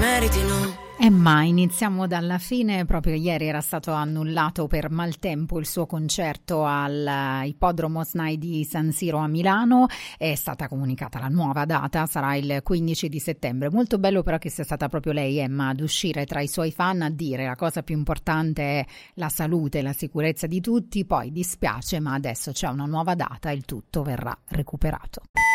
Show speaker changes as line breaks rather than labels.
meriti, no?
Ma iniziamo dalla fine. Proprio ieri era stato annullato per maltempo il suo concerto all'Ippodromo SNAI di San Siro a Milano. È stata comunicata la nuova data, sarà il 15 di settembre. Molto bello però che sia stata proprio lei, Emma, ad uscire tra i suoi fan a dire la cosa più importante è la salute e la sicurezza di tutti. Poi dispiace, ma adesso c'è una nuova data e il tutto verrà recuperato.